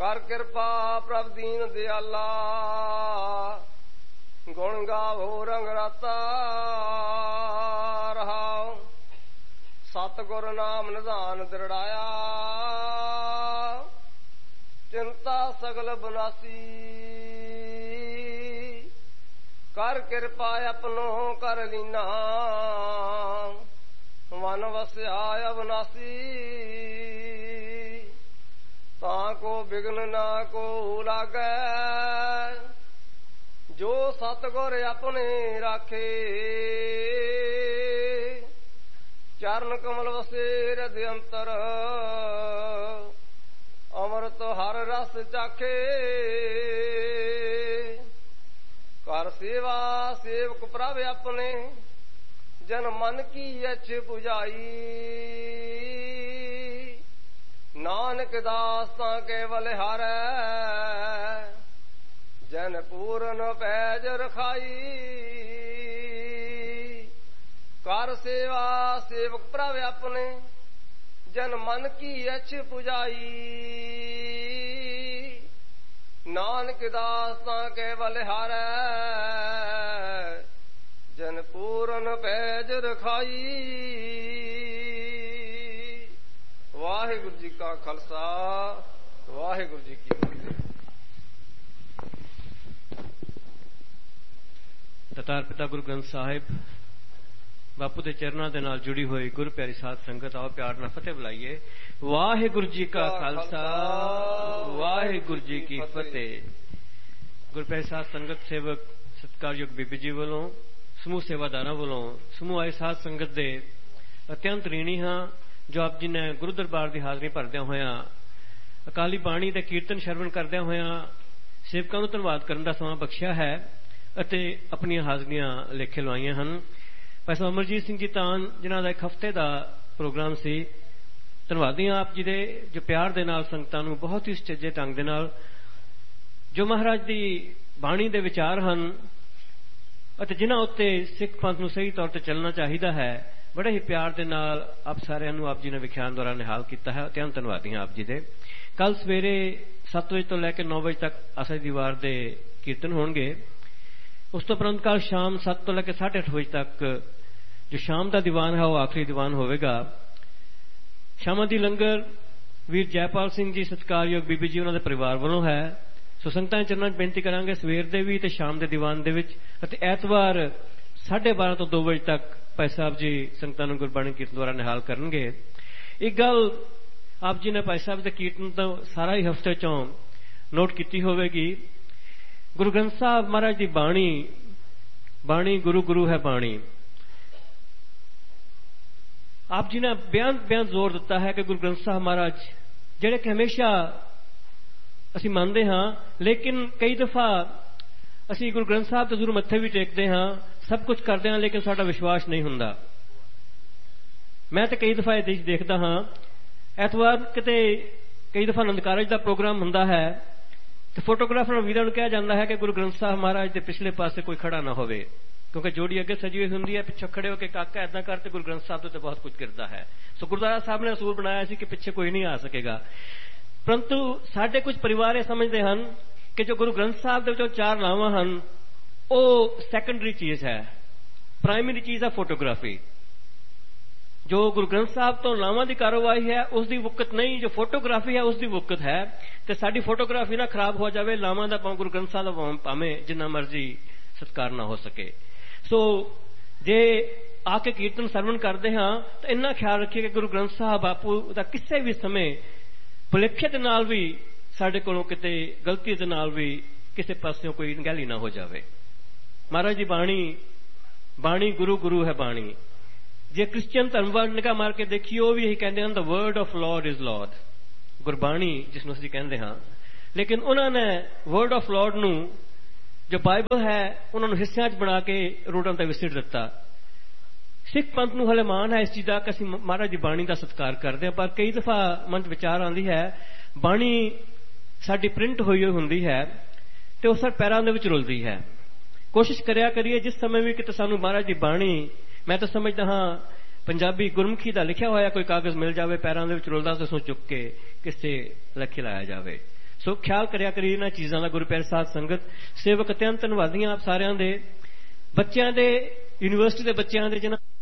ਕਰ ਕਿਰਪਾ ਪ੍ਰਭ ਦੀਨ ਦਿਆਲਾ, ਗੁਣ ਗਾਵੋ ਰੰਗ ਰਾਤਾ ਰਹਾਉ। ਸਤਿਗੁਰ ਨਾਮ ਨਿਧਾਨ ਦ੍ਰਿੜਾਇਆ, ਚਿੰਤਾ ਸਗਲ ਬਨਾਸੀ। ਕਰ ਕਿਰਪਾ ਆਪਣੋ ਕਰ ਲੀਨਾ, ਮਨ ਵਸਿਆ ਅਬਨਾਸੀ। ਤਾਂ ਕੋ ਬਿਗਨ ਨਾ ਕੋ ਲਾਗੈ, ਜੋ ਸਤਿਗੁਰ ਆਪਣੇ ਰਾਖੇ। ਚਰਨ ਕਮਲ ਵਸੇ ਹਿਰਦਿ ਅੰਤਰ, ਅੰਮ੍ਰਿਤ ਹਰ ਰਸ ਚਾਖੇ। ਕਰ ਸੇਵਾ ਸੇਵਕ ਪ੍ਰਭ ਆਪਣੇ, ਜਨ ਮਨ ਕੀ ਅਛ 부ਝਾਈ। ਨਾਨਕ ਦਾਸ ਤਾਂ ਕੇਵਲ ਹਾਰੈ, ਜਨ ਪੂਰਨ ਪੈਜ ਰਖਾਈ। ਕਰ ਸੇਵਾ ਸੇਵਕ ਪ੍ਰਭ ਆਪਣੇ, ਜਨ ਮਨ ਕੀ ਅਛ 부ਝਾਈ। ਨਾਨਕ ਦਾਸ ਤਾਂ ਕੇਵਲ ਹਾਰੈ, ਜਨ ਪੂਰਨ ਪੈਜ ਰਖਾਈ। ਵਾਹਿਗੁਰੂ ਜੀ ਕਾ ਖਾਲਸਾ, ਵਾਹਿਗੁਰੂ ਜੀ ਕੀ ਫਤਿਹ। ਦਾਤਾਰ ਪਿਤਾ ਗੁਰੂ ਗ੍ਰੰਥ ਸਾਹਿਬ ਬਾਪੂ ਦੇ ਚਰਨਾਂ ਦੇ ਨਾਲ ਜੁੜੀ ਹੋਈ ਗੁਰ ਪਿਆਰੀ ਸਾਧ ਸੰਗਤ, ਆਓ ਪਿਆਰ ਨਾਲ ਫਤਿਹ ਬੁਲਾਈਏ। ਵਾਹਿਗੁਰੂ ਜੀ ਕਾ ਖਾਲਸਾ, ਵਾਹਿਗੁਰੂ ਜੀ ਕੀ ਫਤਿਹ। ਗੁਰ ਪਿਆਰੀ ਸਾਧ ਸੰਗਤ ਸੇਵਕ ਸਤਿਕਾਰਯੋਗ ਬੀਬੀ ਜੀ ਵੱਲੋਂ, ਸਮੂਹ ਸੇਵਾਦਾਰਾਂ ਵੱਲੋਂ, ਸਮੂਹ ਆਈ ਸਾਧ ਸੰਗਤ ਦੇ ਅਤਿਅੰਤ ਰੀਣੀ ਹਾਂ ਜੋ ਆਪ ਜੀ ਨੇ ਗੁਰੂ ਦਰਬਾਰ ਦੀ ਹਾਜ਼ਰੀ ਭਰਦਿਆਂ ਹੋਇਆਂ, ਅਕਾਲੀ ਬਾਣੀ ਦੇ ਕੀਰਤਨ ਸ਼ਰਵਣ ਕਰਦਿਆਂ ਹੋਇਆਂ ਸੇਵਕਾਂ ਨੂੰ ਧੰਨਵਾਦ ਕਰਨ ਦਾ ਸਮਾਂ ਬਖਸ਼ਿਆ ਹੈ ਅਤੇ ਆਪਣੀਆਂ ਹਾਜ਼ਰੀਆਂ ਲੇਖੇ ਲਵਾਈਆਂ ਹਨ। ਭਾਈ ਸਾਹਿਬ ਅਮਰਜੀਤ ਸਿੰਘ ਜੀ ਤਾਨ, ਜਿਨ੍ਹਾਂ ਦਾ ਇੱਕ ਹਫ਼ਤੇ ਦਾ ਪ੍ਰੋਗਰਾਮ ਸੀ, ਧੰਨਵਾਦੀ ਹਾਂ ਆਪ ਜੀ ਦੇ, ਜੋ ਪਿਆਰ ਦੇ ਨਾਲ ਸੰਗਤਾਂ ਨੂੰ ਬਹੁਤ ਹੀ ਸੁਚੱਜੇ ਢੰਗ ਦੇ ਨਾਲ ਜੋ ਮਹਾਰਾਜ ਦੀ ਬਾਣੀ ਦੇ ਵਿਚਾਰ ਹਨ ਅਤੇ ਜਿਨ੍ਹਾਂ ਉੱਤੇ ਸਿੱਖ ਪੰਥ ਨੂੰ ਸਹੀ ਤੌਰ ਤੇ ਚੱਲਣਾ ਚਾਹੀਦਾ ਹੈ, ਬੜੇ ਹੀ ਪਿਆਰ ਦੇ ਨਾਲ ਆਪ ਸਾਰਿਆਂ ਨੂੰ ਆਪ ਜੀ ਨੇ ਵਿਖਿਆਨ ਦੁਆਰਾ ਨਿਹਾਲ ਕੀਤਾ ਹੈ। ਅਤਿਅੰਤ ਧੰਨਵਾਦੀ ਹਾਂ ਆਪ ਜੀ ਦੇ। ਕੱਲ ਸਵੇਰੇ 7 ਵਜੇ ਤੋਂ ਲੈ ਕੇ 9 ਵਜੇ ਤੱਕ ਆਸਾ ਦੀ ਵਾਰ ਦੇ ਕੀਰਤਨ ਹੋਣਗੇ। ਉਸ ਤੋਂ ਉਪਰੰਤ ਕੱਲ ਸ਼ਾਮ 7 ਤੋਂ ਲੈ ਕੇ 8:30 ਵਜੇ ਤੱਕ ਜੋ ਸ਼ਾਮ ਦਾ ਦੀਵਾਨ ਹੈ ਉਹ ਆਖਰੀ ਦੀਵਾਨ ਹੋਵੇਗਾ। ਸ਼ਾਮਾਂ ਦੀ ਲੰਗਰ ਵੀਰ ਜੈਪਾਲ ਸਿੰਘ ਜੀ ਸਤਿਕਾਰਯੋਗ ਬੀਬੀ ਜੀ ਉਹਨਾਂ ਦੇ ਪਰਿਵਾਰ ਵੱਲੋਂ ਹੈ। ਸੋ ਸੰਗਤਾਂ ਦੇ ਚਰਨਾਂ 'ਚ ਬੇਨਤੀ ਕਰਾਂਗੇ ਸਵੇਰ ਦੇ ਵੀ ਤੇ ਸ਼ਾਮ ਦੇ ਦੀਵਾਨ ਦੇ ਵਿੱਚ, ਅਤੇ ਐਤਵਾਰ 12:30 ਤੋਂ 2 ਵਜੇ ਤੱਕ ਭਾਈ ਸਾਹਿਬ ਜੀ ਸੰਗਤਾਂ ਨੂੰ ਗੁਰਬਾਣੀ ਕੀਰਤਨ ਦੁਆਰਾ ਨਿਹਾਲ ਕਰਨਗੇ। ਇੱਕ ਗੱਲ ਆਪ ਜੀ ਨੇ ਭਾਈ ਸਾਹਿਬ ਦੇ ਕੀਰਤਨ ਤੋਂ ਸਾਰਾ ਹੀ ਹਫ਼ਤੇ 'ਚੋਂ ਨੋਟ ਕੀਤੀ ਹੋਵੇਗੀ, ਗੁਰੂ ਗ੍ਰੰਥ ਸਾਹਿਬ ਮਹਾਰਾਜ ਦੀ ਬਾਣੀ ਗੁਰੂ ਗੁਰੂ ਹੈ ਬਾਣੀ। ਆਪ ਜੀ ਨੇ ਬਿਆਨ ਜ਼ੋਰ ਦਿੱਤਾ ਹੈ ਕਿ ਗੁਰੂ ਗ੍ਰੰਥ ਸਾਹਿਬ ਮਹਾਰਾਜ ਜਿਹੜੇ ਕਿ ਹਮੇਸ਼ਾ ਅਸੀਂ ਮੰਨਦੇ ਹਾਂ, ਲੇਕਿਨ ਕਈ ਦਫਾ ਅਸੀਂ ਗੁਰੂ ਗ੍ਰੰਥ ਸਾਹਿਬ ਤੇ ਜ਼ਰੂਰ ਮੱਥੇ ਵੀ ਟੇਕਦੇ ਹਾਂ, ਸਭ ਕੁਝ ਕਰਦੇ ਹਾਂ, ਲੇਕਿਨ ਸਾਡਾ ਵਿਸ਼ਵਾਸ ਨਹੀਂ ਹੁੰਦਾ। ਮੈਂ ਤਾਂ ਕਈ ਦਫਾ ਇਹ ਦੇਖਦਾ ਹਾਂ, ਐਤਵਾਰ ਕਿਤੇ ਕਈ ਦਫਾ ਆਨੰਦ ਕਾਰਜ ਦਾ ਪ੍ਰੋਗਰਾਮ ਹੁੰਦਾ ਹੈ ਤੇ ਫੋਟੋਗ੍ਰਾਫਰ ਵੀਰਾਂ ਨੂੰ ਕਿਹਾ ਜਾਂਦਾ ਹੈ ਕਿ ਗੁਰੂ ਗ੍ਰੰਥ ਸਾਹਿਬ ਮਹਾਰਾਜ ਦੇ ਪਿਛਲੇ ਪਾਸੇ ਕੋਈ ਖੜਾ ਨਾ ਹੋਵੇ, ਕਿਉਂਕਿ ਜੋੜੀ ਅੱਗੇ ਸਜੀ ਹੋਈ ਹੁੰਦੀ ਹੈ, ਪਿੱਛੋਂ ਖੜੇ ਹੋ ਕੇ ਕਾਕਾ ਏਦਾਂ ਕਰ ਤੇ ਗੁਰੂ ਗ੍ਰੰਥ ਸਾਹਿਬ ਤੋਂ ਬਹੁਤ ਕੁਝ ਗਿਰਦਾ ਹੈ। ਸੋ ਗੁਰਦੁਆਰਾ ਸਾਹਿਬ ਨੇ ਅਸੂਲ ਬਣਾਇਆ ਸੀ ਕਿ ਪਿੱਛੇ ਕੋਈ ਨਹੀਂ ਆ ਸਕੇਗਾ। ਪਰੰਤੂ ਸਾਡੇ ਕੁਝ ਪਰਿਵਾਰ ਇਹ ਸਮਝਦੇ ਹਨ ਕਿ ਜੋ ਗੁਰੂ ਗ੍ਰੰਥ ਸਾਹਿਬ ਦੇ ਵਿੱਚੋਂ 4 ਲਾਵਾਂ ਹਨ ਉਹ ਸੈਕੰਡਰੀ ਚੀਜ਼ ਹੈ, ਪ੍ਰਾਇਮਰੀ ਚੀਜ਼ ਹੈ ਫੋਟੋਗ੍ਰਾਫੀ। ਜੋ ਗੁਰੂ ਗ੍ਰੰਥ ਸਾਹਿਬ ਤੋਂ ਲਾਵਾਂ ਦੀ ਕਾਰੋਵਾਈ ਹੈ ਉਸ ਦੀ ਵੁਕਤ ਨਹੀਂ, ਜੋ ਫੋਟੋਗ੍ਰਾਫੀ ਹੈ ਉਸ ਦੀ ਵੁਕਤ ਹੈ। ਤੇ ਸਾਡੀ ਫੋਟੋਗ੍ਰਾਫੀ ਨਾ ਖਰਾਬ ਹੋ ਜਾਵੇ, ਲਾਵਾਂ ਦਾ ਗੁਰੂ ਗ੍ਰੰਥ ਸਾਹਿਬ ਦਾ ਭਾਵੇਂ ਜਿੰਨਾ ਮਰਜ਼ੀ ਸਤਿਕਾਰ ਨਾ ਹੋ ਸਕੇ। ਸੋ ਜੇ ਆ ਕੇ ਕੀਰਤਨ ਸਰਵਣ ਕਰਦੇ ਹਾਂ ਤਾਂ ਇੰਨਾ ਖਿਆਲ ਰੱਖੀਏ ਕਿ ਗੁਰੂ ਗ੍ਰੰਥ ਸਾਹਿਬ ਬਾਪੂ ਦਾ ਕਿਸੇ ਵੀ ਸਮੇਂ ਭੁਲੇਖੇ ਦੇ ਨਾਲ ਵੀ ਸਾਡੇ ਕੋਲੋਂ ਕਿਤੇ ਗਲਤੀ ਦੇ ਨਾਲ ਵੀ ਕਿਸੇ ਪਾਸਿਓਂ ਕੋਈ ਅਣਗਹਿਲੀ ਨਾ ਹੋ ਜਾਵੇ। ਮਹਾਰਾਜ ਦੀ ਬਾਣੀ ਗੁਰੂ ਗੁਰੂ ਹੈ ਬਾਣੀ। ਜੇ ਕ੍ਰਿਸਚੀਅਨ ਧਰਮ ਵੱਲ ਨਿਗਾਹ ਮਾਰ ਕੇ ਦੇਖੀਏ ਉਹ ਵੀ ਇਹੀ ਕਹਿੰਦੇ ਹਨ, the word of Lord is Lord, Gurbani ਜਿਸ ਨੂੰ ਅਸੀਂ ਕਹਿੰਦੇ ਹਾਂ। ਲੇਕਿਨ ਉਹਨਾਂ ਨੇ ਵਰਡ ਆਫ ਲਾਰਡ ਨੂੰ ਜੋ ਬਾਈਬਲ ਹੈ ਉਹਨਾਂ ਨੂੰ ਹਿੱਸਿਆਂ 'ਚ ਬਣਾ ਕੇ ਰੋਡਾਂ ਤੇ ਵਿਸਿਟ ਦਿੱਤਾ। ਸਿੱਖ ਪੰਥ ਨੂੰ ਹਲੇ ਮਾਣ ਹੈ ਇਸ ਚੀਜ਼ ਦਾ ਕਿ ਅਸੀਂ ਮਹਾਰਾਜ ਦੀ ਬਾਣੀ ਦਾ ਸਤਿਕਾਰ ਕਰਦੇ ਹਾਂ, ਪਰ ਕਈ ਦਫਾ ਮਨ 'ਚ ਵਿਚਾਰ ਆਉਂਦੀ ਹੈ ਬਾਣੀ ਸਾਡੀ ਪ੍ਰਿੰਟ ਹੋਈ ਹੁੰਦੀ ਹੈ ਤੇ ਉਹ ਸਾਡੇ ਪੈਰਾਂ ਦੇ ਵਿੱਚ ਰੁਲਦੀ ਹੈ। ਕੋਸ਼ਿਸ਼ ਕਰਿਆ ਕਰੀਏ ਜਿਸ ਸਮੇਂ ਵੀ ਕਿਤੇ ਸਾਨੂੰ ਮਹਾਰਾਜ ਦੀ ਬਾਣੀ, ਮੈਂ ਤਾਂ ਸਮਝਦਾ ਹਾਂ ਪੰਜਾਬੀ ਗੁਰਮੁਖੀ ਦਾ ਲਿਖਿਆ ਹੋਇਆ ਕੋਈ ਕਾਗਜ਼ ਮਿਲ ਜਾਵੇ ਪੈਰਾਂ ਦੇ ਵਿੱਚ ਰੁਲਦਾ, ਤਾਂ ਉਸਨੂੰ ਚੁੱਕ ਕੇ ਕਿਸੇ ਲੱਖੇ ਲਾਇਆ ਜਾਵੇ। ਸੋ ਖਿਆਲ ਕਰਿਆ ਕਰੀ ਇਹਨਾਂ ਚੀਜ਼ਾਂ ਦਾ। ਗੁਰੂ ਪਿਆਰੀ ਸਾਧ ਸੰਗਤ, ਸੇਵਕ ਅਤਿਅੰਤ ਧੰਨਵਾਦੀ ਆਪ ਸਾਰਿਆਂ ਦੇ, ਬੱਚਿਆਂ ਦੇ, ਯੂਨੀਵਰਸਿਟੀ ਦੇ ਬੱਚਿਆਂ ਦੇ, ਜਿਨ੍ਹਾਂ